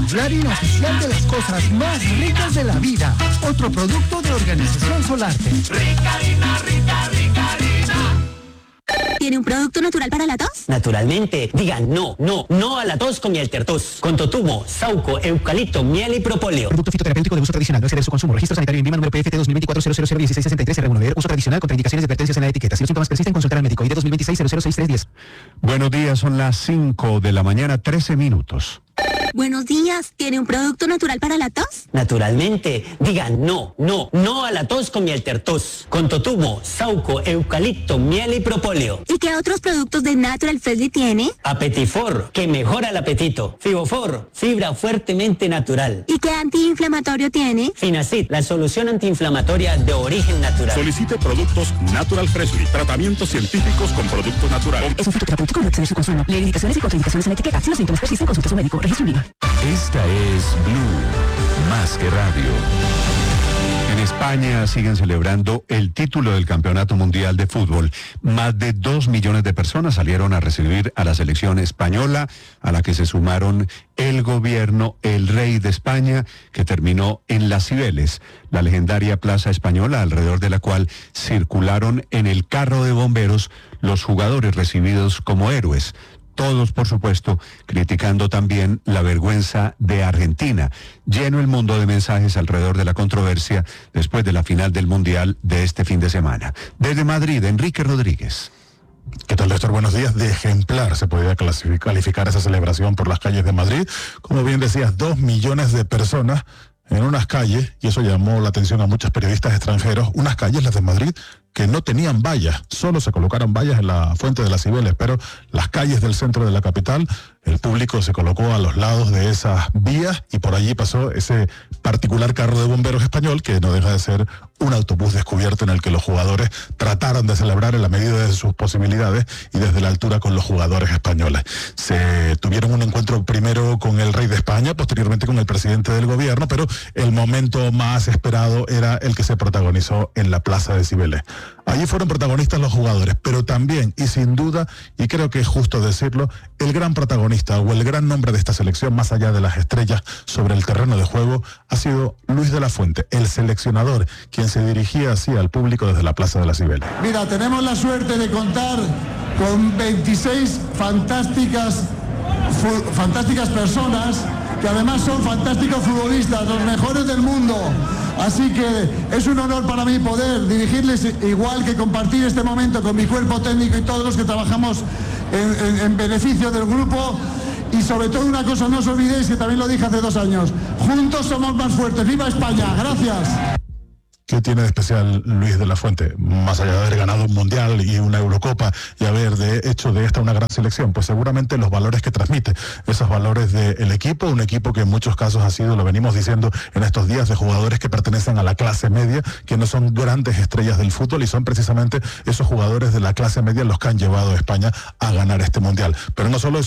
la harina oficial de las cosas más ricas de la vida. Otro producto de Organización Solarte. Rica harina, rica, rica harina. ¿Tiene un producto natural para la tos? Naturalmente. Digan no a la tos con miel tertos. Con totumo, sauco, eucalipto, miel y propóleo. Producto fitoterapéutico de uso tradicional. No exceder su consumo. Registro sanitario en Lima, número PFT 2024-001663-R1. Uso tradicional con indicaciones y advertencias en la etiqueta. Si los síntomas persisten, consultar al médico. ID 2026-006310. Buenos días, son las 5 de la mañana, 13 minutos. Buenos días. ¿Tiene un producto natural para la tos? Naturalmente. Digan no a la tos con miel tertos. Con totumo, sauco, eucalipto, miel y propóleo. ¿Y qué otros productos de Natural Freshly tiene? Apetifor, que mejora el apetito. Fibofor, fibra fuertemente natural. ¿Y qué antiinflamatorio tiene? Finacid, la solución antiinflamatoria de origen natural. Solicite productos Natural Freshly, tratamientos científicos con productos naturales. Es un fitoterapéutico, no exceder su consumo. Lee indicaciones y contraindicaciones en la etiqueta. Si los síntomas persisten, consulte a su médico. Registro en Lima. Esta es Blue, más que radio. En España siguen celebrando el título del Campeonato Mundial de Fútbol. Más de 2 millones de personas salieron a recibir a la selección española, a la que se sumaron el gobierno, el rey de España, que terminó en Las Cibeles, la legendaria plaza española, alrededor de la cual circularon en el carro de bomberos los jugadores recibidos como héroes. Todos, por supuesto, criticando también la vergüenza de Argentina. Lleno el mundo de mensajes alrededor de la controversia después de la final del Mundial de este fin de semana. Desde Madrid, Enrique Rodríguez. ¿Qué tal, Néstor? Buenos días. De ejemplar se podría calificar esa celebración por las calles de Madrid. Como bien decías, 2 millones de personas en unas calles, y eso llamó la atención a muchos periodistas extranjeros, unas calles, las de Madrid, que no tenían vallas, solo se colocaron vallas en la Fuente de las Cibeles, pero las calles del centro de la capital, el público se colocó a los lados de esas vías y por allí pasó ese particular carro de bomberos español, que no deja de ser un autobús descubierto en el que los jugadores trataron de celebrar en la medida de sus posibilidades y desde la altura con los jugadores españoles. Se tuvieron un encuentro primero con el rey de España, posteriormente con el presidente del gobierno, pero el momento más esperado era el que se protagonizó en la Plaza de Cibeles. Allí fueron protagonistas los jugadores, pero también, y sin duda, y creo que es justo decirlo, el gran protagonista o el gran nombre de esta selección, más allá de las estrellas sobre el terreno de juego, ha sido Luis de la Fuente, el seleccionador, quien se dirigía así al público desde la Plaza de las Cibeles. Mira, tenemos la suerte de contar con 26 fantásticas personas que además son fantásticos futbolistas, los mejores del mundo. Así que es un honor para mí poder dirigirles, igual que compartir este momento con mi cuerpo técnico y todos los que trabajamos en beneficio del grupo. Y sobre todo una cosa, no os olvidéis, que también lo dije hace 2 años, juntos somos más fuertes. ¡Viva España! ¡Gracias! ¿Qué tiene de especial Luis de la Fuente? Más allá de haber ganado un Mundial y una Eurocopa y haber hecho de esta una gran selección, pues seguramente los valores que transmite, esos valores del equipo, un equipo que en muchos casos ha sido, lo venimos diciendo en estos días, de jugadores que pertenecen a la clase media, que no son grandes estrellas del fútbol y son precisamente esos jugadores de la clase media los que han llevado a España a ganar este Mundial. Pero no solo eso,